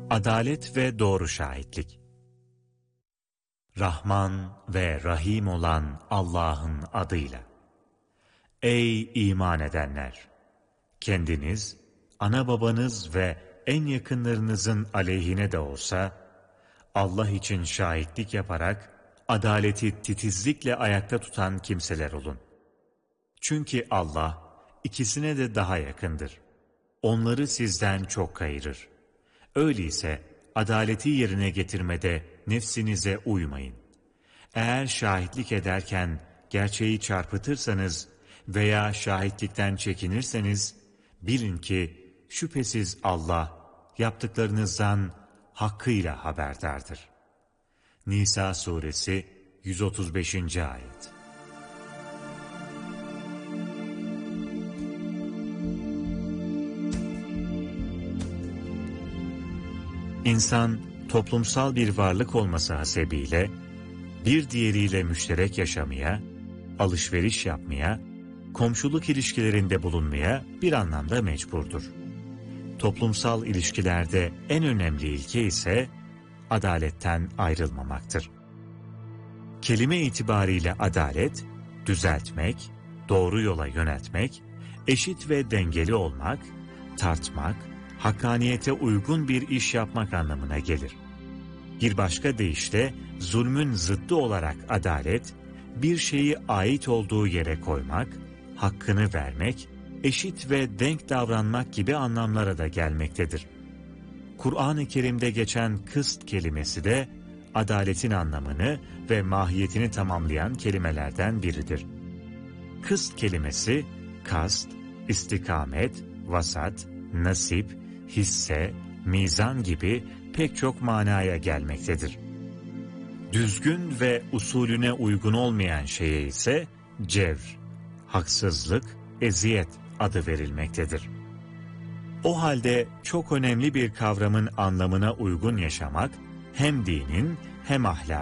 Adalet ve doğru şahitlik. Rahman ve Rahim olan Allah'ın adıyla. Ey iman edenler! Kendiniz, ana babanız ve en yakınlarınızın aleyhine de olsa, Allah için şahitlik yaparak, adaleti titizlikle ayakta tutan kimseler olun. Çünkü Allah, ikisine de daha yakındır. Onları sizden çok kayırır. Öyleyse, adaleti yerine getirmede nefsinize uymayın. Eğer şahitlik ederken gerçeği çarpıtırsanız veya şahitlikten çekinirseniz, bilin ki şüphesiz Allah yaptıklarınızdan hakkıyla haberdardır. Nisa suresi 135. ayet. İnsan, toplumsal bir varlık olması hasebiyle, bir diğeriyle müşterek yaşamaya, alışveriş yapmaya, komşuluk ilişkilerinde bulunmaya bir anlamda mecburdur. Toplumsal ilişkilerde en önemli ilke ise, adaletten ayrılmamaktır. Kelime itibariyle adalet, düzeltmek, doğru yola yöneltmek, eşit ve dengeli olmak, tartmak, hakkaniyete uygun bir iş yapmak anlamına gelir. Bir başka deyişle zulmün zıddı olarak adalet, bir şeyi ait olduğu yere koymak, hakkını vermek, eşit ve denk davranmak gibi anlamlara da gelmektedir. Kur'an-ı Kerim'de geçen kıst kelimesi de adaletin anlamını ve mahiyetini tamamlayan kelimelerden biridir. Kıst kelimesi kast, istikamet, vasat, nasip, hisse, mizan gibi pek çok manaya gelmektedir. Düzgün ve usulüne uygun olmayan şeye ise cevr, haksızlık, eziyet adı verilmektedir. O halde çok önemli bir kavramın anlamına uygun yaşamak, hem dinin hem ahlakın